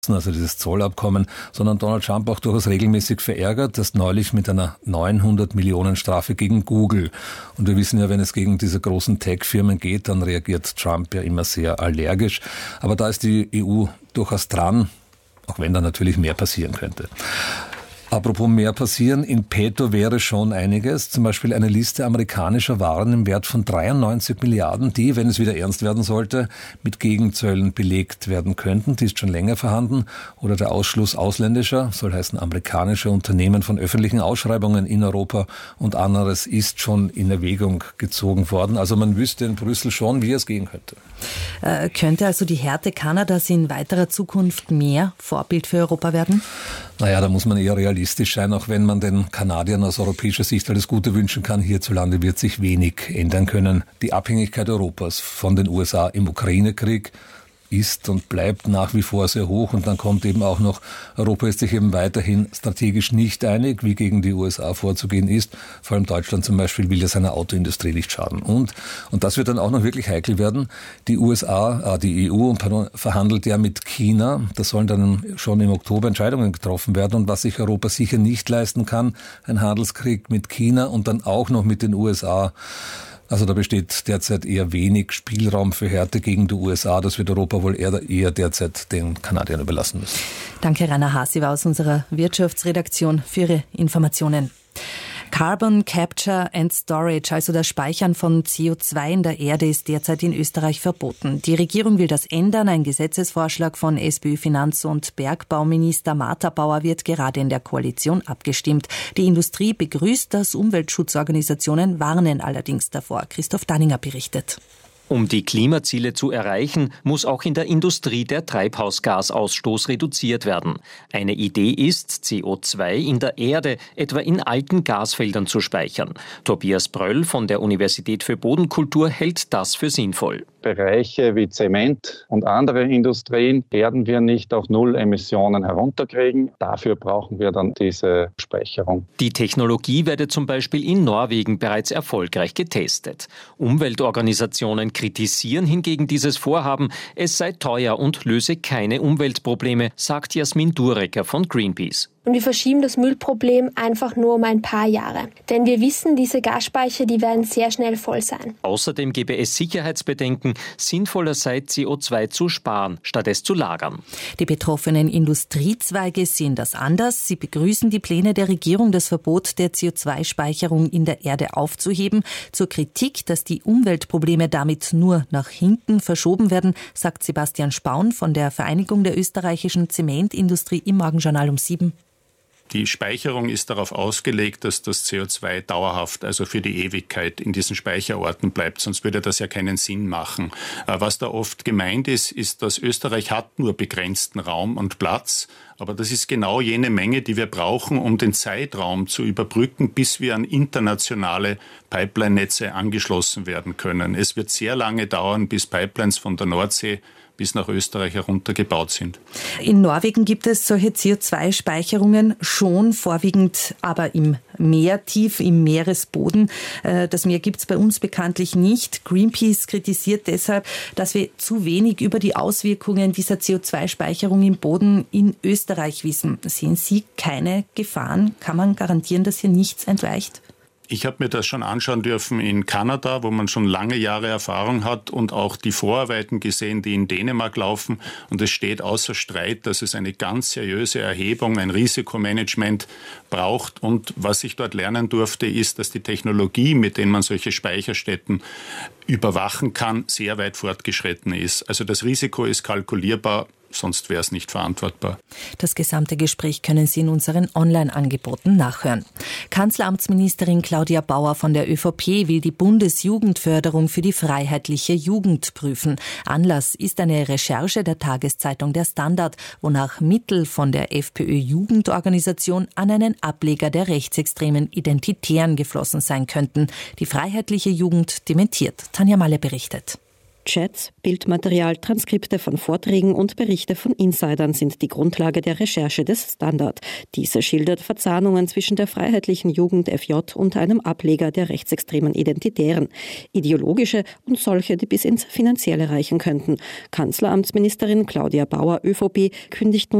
also dieses Zollabkommen, sondern Donald Trump auch durchaus regelmäßig verärgert, das neulich mit einer 900 Millionen Strafe gegen Google. Und wir wissen ja, wenn es gegen diese großen Tech-Firmen geht, dann reagiert Trump ja immer sehr allergisch. Aber da ist die EU durchaus dran, auch wenn da natürlich mehr passieren könnte. Apropos mehr passieren, in petto wäre schon einiges, zum Beispiel eine Liste amerikanischer Waren im Wert von 93 Milliarden, die, wenn es wieder ernst werden sollte, mit Gegenzöllen belegt werden könnten. Die ist schon länger vorhanden. Oder der Ausschluss ausländischer, soll heißen amerikanischer Unternehmen von öffentlichen Ausschreibungen in Europa und anderes ist schon in Erwägung gezogen worden. Also man wüsste in Brüssel schon, wie es gehen könnte. Könnte also die Härte Kanadas in weiterer Zukunft mehr Vorbild für Europa werden? Naja, da muss man eher realistisch sein, auch wenn man den Kanadiern aus europäischer Sicht alles Gute wünschen kann. Hierzulande wird sich wenig ändern können. Die Abhängigkeit Europas von den USA im Ukraine-Krieg ist und bleibt nach wie vor sehr hoch. Und dann kommt eben auch noch, Europa ist sich eben weiterhin strategisch nicht einig, wie gegen die USA vorzugehen ist. Vor allem Deutschland zum Beispiel will ja seiner Autoindustrie nicht schaden. Und das wird dann auch noch wirklich heikel werden. Die EU verhandelt ja mit China. Da sollen dann schon im Oktober Entscheidungen getroffen werden. Und was sich Europa sicher nicht leisten kann, ein Handelskrieg mit China und dann auch noch mit den USA. Also da besteht derzeit eher wenig Spielraum für Härte gegen die USA. Das wird Europa wohl eher derzeit den Kanadiern überlassen müssen. Danke, Rainer Haas. Sie war aus unserer Wirtschaftsredaktion für Ihre Informationen. Carbon Capture and Storage, also das Speichern von CO2 in der Erde, ist derzeit in Österreich verboten. Die Regierung will das ändern. Ein Gesetzesvorschlag von SPÖ-Finanz- und Bergbauminister Martha Bauer wird gerade in der Koalition abgestimmt. Die Industrie begrüßt das, Umweltschutzorganisationen warnen allerdings davor. Christoph Danninger berichtet. Um die Klimaziele zu erreichen, muss auch in der Industrie der Treibhausgasausstoß reduziert werden. Eine Idee ist, CO2 in der Erde, etwa in alten Gasfeldern zu speichern. Tobias Bröll von der Universität für Bodenkultur hält das für sinnvoll. Bereiche wie Zement und andere Industrien werden wir nicht auf Null Emissionen herunterkriegen. Dafür brauchen wir dann diese Speicherung. Die Technologie werde zum Beispiel in Norwegen bereits erfolgreich getestet. Umweltorganisationen kritisieren hingegen dieses Vorhaben. Es sei teuer und löse keine Umweltprobleme, sagt Jasmin Durecker von Greenpeace. Und wir verschieben das Müllproblem einfach nur um ein paar Jahre. Denn wir wissen, diese Gasspeicher, die werden sehr schnell voll sein. Außerdem gäbe es Sicherheitsbedenken, sinnvoller sei CO2 zu sparen, statt es zu lagern. Die betroffenen Industriezweige sehen das anders. Sie begrüßen die Pläne der Regierung, das Verbot der CO2-Speicherung in der Erde aufzuheben. Zur Kritik, dass die Umweltprobleme damit nur nach hinten verschoben werden, sagt Sebastian Spaun von der Vereinigung der österreichischen Zementindustrie im Morgenjournal um 7. Die Speicherung ist darauf ausgelegt, dass das CO2 dauerhaft, also für die Ewigkeit in diesen Speicherorten bleibt, sonst würde das ja keinen Sinn machen. Was da oft gemeint ist, dass Österreich hat nur begrenzten Raum und Platz, aber das ist genau jene Menge, die wir brauchen, um den Zeitraum zu überbrücken, bis wir an internationale Pipeline-Netze angeschlossen werden können. Es wird sehr lange dauern, bis Pipelines von der Nordsee bis nach Österreich heruntergebaut sind. In Norwegen gibt es solche CO2-Speicherungen schon, vorwiegend aber im Meer, tief im Meeresboden. Das Meer gibt es bei uns bekanntlich nicht. Greenpeace kritisiert deshalb, dass wir zu wenig über die Auswirkungen dieser CO2-Speicherung im Boden in Österreich wissen. Sehen Sie keine Gefahren? Kann man garantieren, dass hier nichts entweicht? Ich habe mir das schon anschauen dürfen in Kanada, wo man schon lange Jahre Erfahrung hat und auch die Vorarbeiten gesehen, die in Dänemark laufen. Und es steht außer Streit, dass es eine ganz seriöse Erhebung, ein Risikomanagement braucht. Und was ich dort lernen durfte, ist, dass die Technologie, mit der man solche Speicherstätten überwachen kann, sehr weit fortgeschritten ist. Also das Risiko ist kalkulierbar. Sonst wäre es nicht verantwortbar. Das gesamte Gespräch können Sie in unseren Online-Angeboten nachhören. Kanzleramtsministerin Claudia Bauer von der ÖVP will die Bundesjugendförderung für die freiheitliche Jugend prüfen. Anlass ist eine Recherche der Tageszeitung Der Standard, wonach Mittel von der FPÖ-Jugendorganisation an einen Ableger der rechtsextremen Identitären geflossen sein könnten. Die freiheitliche Jugend dementiert. Tanja Malle berichtet. Chats, Bildmaterial, Transkripte von Vorträgen und Berichte von Insidern sind die Grundlage der Recherche des Standard. Diese schildert Verzahnungen zwischen der Freiheitlichen Jugend FJ und einem Ableger der rechtsextremen Identitären. Ideologische und solche, die bis ins Finanzielle reichen könnten. Kanzleramtsministerin Claudia Bauer, ÖVP, kündigt nun